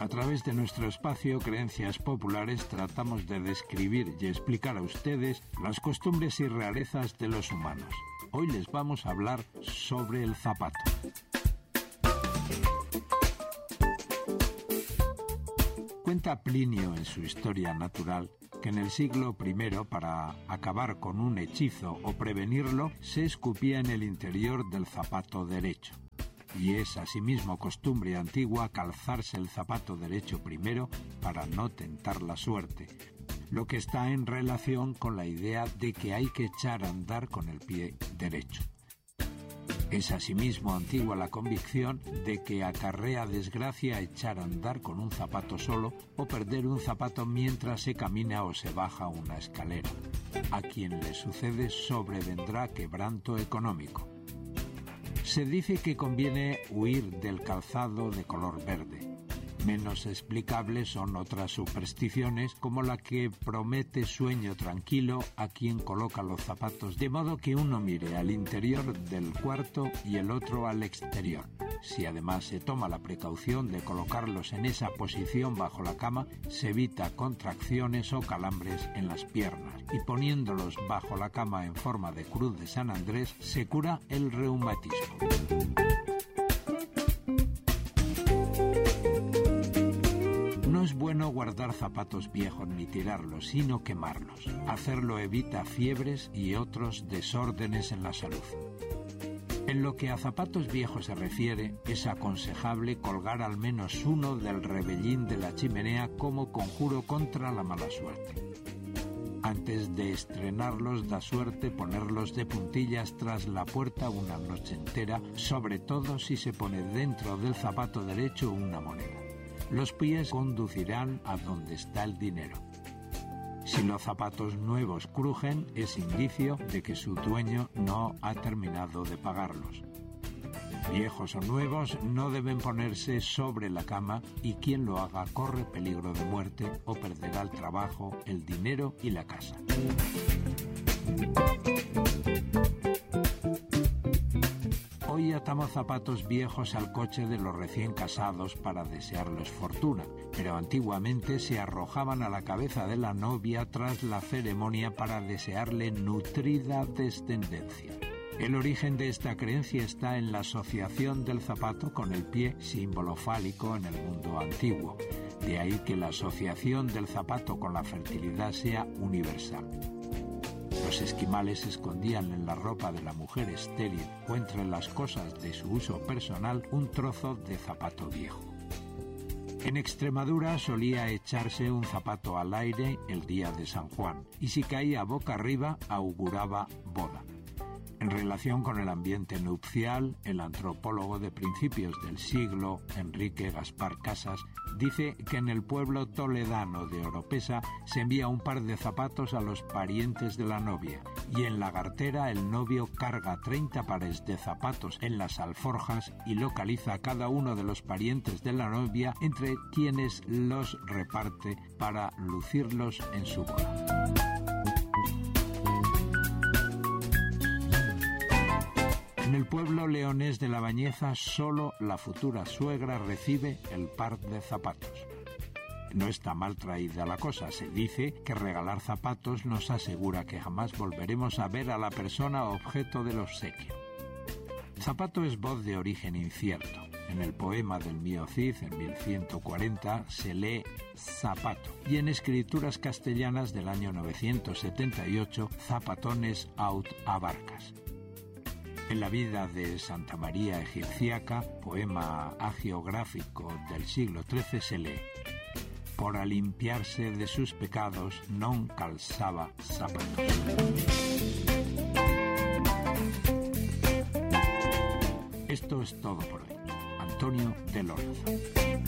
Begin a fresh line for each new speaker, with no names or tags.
A través de nuestro espacio Creencias Populares tratamos de describir y explicar a ustedes las costumbres y rarezas de los humanos. Hoy les vamos a hablar sobre el zapato. Cuenta Plinio en su Historia Natural que en el siglo I, para acabar con un hechizo o prevenirlo, se escupía en el interior del zapato derecho. Y es asimismo costumbre antigua calzarse el zapato derecho primero para no tentar la suerte, lo que está en relación con la idea de que hay que echar a andar con el pie derecho. Es asimismo antigua la convicción de que acarrea desgracia echar a andar con un zapato solo o perder un zapato mientras se camina o se baja una escalera. A quien le sucede sobrevendrá quebranto económico. Se dice que conviene huir del calzado de color verde. Menos explicables son otras supersticiones, como la que promete sueño tranquilo a quien coloca los zapatos, de modo que uno mire al interior del cuarto y el otro al exterior. Si además se toma la precaución de colocarlos en esa posición bajo la cama, se evita contracciones o calambres en las piernas, y poniéndolos bajo la cama en forma de cruz de San Andrés, se cura el reumatismo. No es bueno guardar zapatos viejos ni tirarlos, sino quemarlos. Hacerlo evita fiebres y otros desórdenes en la salud. En lo que a zapatos viejos se refiere, es aconsejable colgar al menos uno del rebellín de la chimenea como conjuro contra la mala suerte. Antes de estrenarlos da suerte ponerlos de puntillas tras la puerta una noche entera, sobre todo si se pone dentro del zapato derecho una moneda. Los pies conducirán a donde está el dinero. Si los zapatos nuevos crujen, es indicio de que su dueño no ha terminado de pagarlos. Viejos o nuevos no deben ponerse sobre la cama y quien lo haga corre peligro de muerte o perderá el trabajo, el dinero y la casa. Hoy atamos zapatos viejos al coche de los recién casados para desearles fortuna, pero antiguamente se arrojaban a la cabeza de la novia tras la ceremonia para desearle nutrida descendencia. El origen de esta creencia está en la asociación del zapato con el pie, símbolo fálico en el mundo antiguo. De ahí que la asociación del zapato con la fertilidad sea universal. Los esquimales escondían en la ropa de la mujer estéril o entre las cosas de su uso personal un trozo de zapato viejo. En Extremadura solía echarse un zapato al aire el día de San Juan y si caía boca arriba auguraba boda. En relación con el ambiente nupcial, el antropólogo de principios del siglo, Enrique Gaspar Casas, dice que en el pueblo toledano de Oropesa se envía un par de zapatos a los parientes de la novia y en Lagartera el novio carga 30 pares de zapatos en las alforjas y localiza a cada uno de los parientes de la novia entre quienes los reparte para lucirlos en su boda. En el pueblo leonés de La Bañeza, solo la futura suegra recibe el par de zapatos. No está mal traída la cosa. Se dice que regalar zapatos nos asegura que jamás volveremos a ver a la persona objeto del obsequio. Zapato es voz de origen incierto. En el poema del Mío Cid, en 1140, se lee zapato. Y en escrituras castellanas del año 978, zapatones aut abarcas. En la vida de Santa María Egipciaca, poema hagiográfico del siglo XIII, se lee: por limpiarse de sus pecados non calzaba zapatos. Esto es todo por hoy. Antonio de Lorenzo.